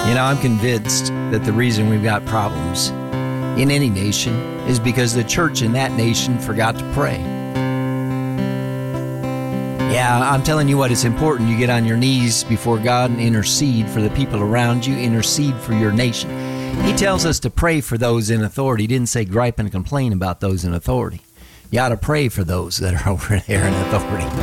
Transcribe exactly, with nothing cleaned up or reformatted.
You know, I'm convinced that the reason we've got problems in any nation is because the church in that nation forgot to pray. Yeah, I'm telling you what, it's important you get on your knees before God and intercede for the people around you, intercede for your nation. He tells us to pray for those in authority. He didn't say gripe and complain about those in authority. You ought to pray for those that are over there in authority.